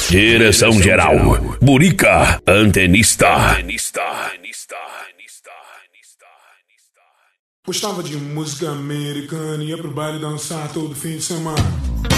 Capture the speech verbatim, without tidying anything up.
Direção geral, Burica, antenista. Gostava de música americana, ia pro baile dançar todo fim de semana.